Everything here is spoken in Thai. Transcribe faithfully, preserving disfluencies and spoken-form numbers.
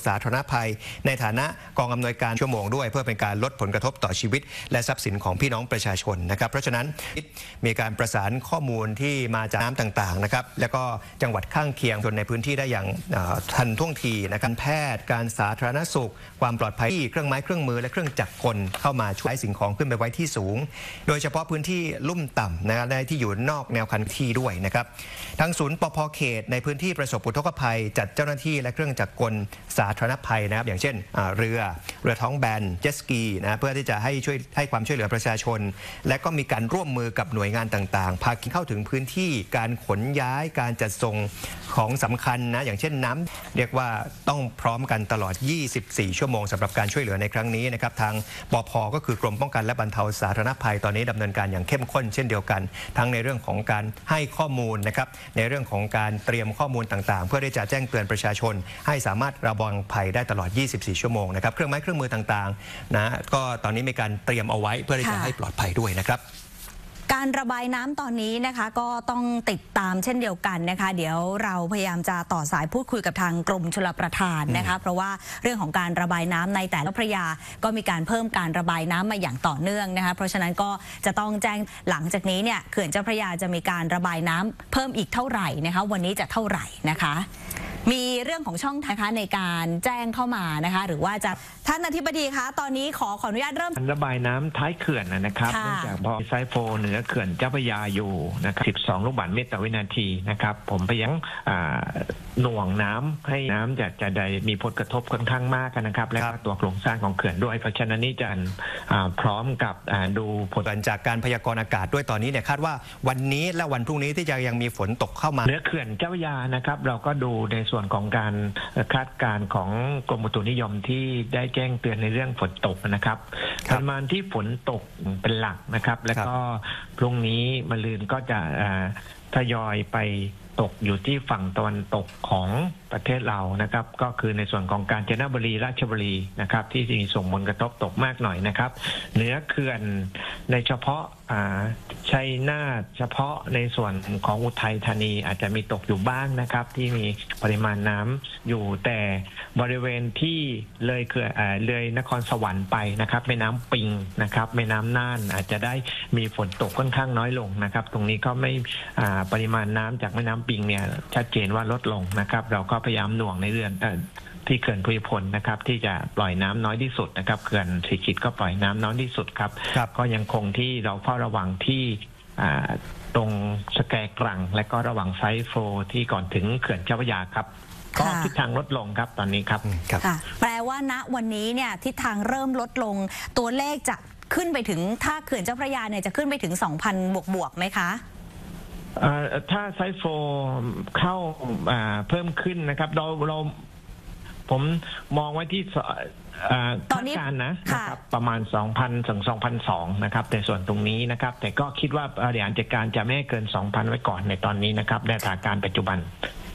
สาธารณภัยในฐานะกองอำนวยการชั่วโมงด้วยเพื่อเป็นการลดผลกระทบต่อชีวิตและทรัพย์สินของพี่น้องประชาชนนะครับเพราะฉะนั้นมีการประสานข้อมูลที่มาจากน้ำต่างๆนะครับแล้วก็จังหวัดข้างเคียงจนในพื้นที่ได้อย่างทันท่วงทีนะการแพทย์การสาธารณสุขความปลอดภัยเครื่องไม้เครื่องมือและเครื่องจักรกลเข้ามาช่วยสิ่งของขึ้นไปไว้ที่สูงโดยเฉพาะพื้นที่ลุ่มต่ำนะครับที่อยู่นอกแนวคันที่ด้วยนะครับทางศูนย์ปภ.เขตในพื้นที่ประสบอุทกภัยจัดเจ้าหน้าที่และเครื่องจักรกลสาธารณภัยนะครับอย่างเช่นเรือเรือท้องแบนเจ็ตสกีนะเพื่อที่จะให้ช่วยให้ความช่วยเหลือประชาชนและก็มีการร่วมมือกับหน่วยงานต่างๆพาเข้าถึงพื้นที่การขนย้ายการจัดส่งของสำคัญนะอย่างเช่นน้ำเรียกว่าต้องพร้อมกันตลอดยี่สิบสี่ชั่วโมงสำหรับการช่วยเหลือในครั้งนี้นะครับทางปภ.ก็คือกรมป้องกันและบรรเทาสาธารณภัยตอนนี้ดำเนินการอย่างเข้มข้นเช่นเดียวกันทั้งในเรื่องของการให้ข้อมูลนะครับในเรื่องของการเตรียมข้อมูลต่างๆเพื่อที่จะแจ้งเตือนประชาชนให้สามารถระวังภัยได้ตลอดยี่สิบสี่ชั่วโมงนะครับเครื่องไม้เครื่องมือต่างๆนะก็ตอนนี้มีการเตรียมเอาไว้เพื่อที่จะให้ปลอดภัยด้วยนะครับการระบายน้ำตอนนี้นะคะก็ต้องติดตามเช่นเดียวกันนะคะเดี๋ยวเราพยายามจะต่อสายพูดคุยกับทางกรมชลประทานนะคะเพราะว่าเรื่องของการระบายน้ำในแต่ละพระยาก็มีการเพิ่มการระบายน้ำมาอย่างต่อเนื่องนะคะเพราะฉะนั้นก็จะต้องแจ้งหลังจากนี้เนี่ยเขื่อนเจ้าพระยาจะมีการระบายน้ำเพิ่มอีกเท่าไหร่นะคะวันนี้จะเท่าไหร่นะคะมีเรื่องของช่องทางนะคะในการแจ้งเข้ามานะคะหรือว่าจะท่านอธิบดีคะตอนนี้ขอขออนุญาตเริ่มระบายน้ำท้ายเขื่อนนะครับเนื่องจากพอไซโฟเหนือเขื่อนเจ้าพระยาอยู่นะครับสิบสองลูกบาศก์เมตรต่อวินาทีนะครับผมพยายามหน่วงน้ำให้น้ำจะจะได้มีผลกระทบค่อนข้างมากนะครับและตัวโครงสร้างของเขื่อนด้วยเพราะฉะนั้นนี่จะพร้อมกับดูผลจากการพยากรณ์อากาศด้วยตอนนี้เนี่ยคาดว่าวันนี้และวันพรุ่งนี้ที่จะยังมีฝนตกเข้ามาเหนือเขื่อนเจ้าพระยานะครับเราก็ดูในส่วนของการคาดการณ์ของกรมอุตุนิยมที่ได้แจ้งเตือนในเรื่องฝนตกนะครับปริมาณที่ฝนตกเป็นหลักนะครับแล้วก็พรุ่งนี้มะรืนก็จะทยอยไปตกอยู่ที่ฝั่งตะวันตกของประเทศเรานะครับก็คือในส่วนของกาญจนบุรีราชบุรีนะครับที่มีส่งผลกระทบตกมากหน่อยนะครับเหนือเขื่อนในเฉพาะชัยนาทเฉพาะในส่วนของอุทัยธานีอาจจะมีตกอยู่บ้างนะครับที่มีปริมาณน้ำอยู่แต่บริเวณที่เลยเขื่อนเลยนครสวรรค์ไปนะครับแม่น้ำปิงนะครับแม่น้ำน่านอาจจะได้มีฝนตกค่อนข้างน้อยลงนะครับตรงนี้ก็ไม่ปริมาณน้ำจากแม่น้ำปิงเนี่ยชัดเจนว่าลดลงนะครับเราก็พยายามหน่วงในเรื่องที่เขื่อนภูมิพลนะครับที่จะปล่อยน้ำน้อยที่สุดนะครับเขื่อนศรีคิดก็ปล่อยน้ำน้อยที่สุดครับก็ยังคงที่เราเฝ้าระวังที่ตรงสแกกรังและก็ระวังไซโฟที่ก่อนถึงเขื่อนเจ้าพระยาครับก็ทิศทางลดลงครับตอนนี้ครับแปลว่าณวันนี้เนี่ยทิศทางเริ่มลดลงตัวเลขจะขึ้นไปถึงถ้าเขื่อนเจ้าพระยาเนี่ยจะขึ้นไปถึง สองพัน บวกบวกไหมคะถ้าไซโฟเข้าเพิ่มขึ้นนะครับเราเราผมมองไว้ที่คาดการณ์นะนะครับประมาณ สองพัน ถึง สองพันสองร้อย นะครับแต่ส่วนตรงนี้นะครับแต่ก็คิดว่าบริหารจัดการจะไม่ให้เกิน สองพัน ไว้ก่อนในตอนนี้นะครับในสถานการณ์ปัจจุบัน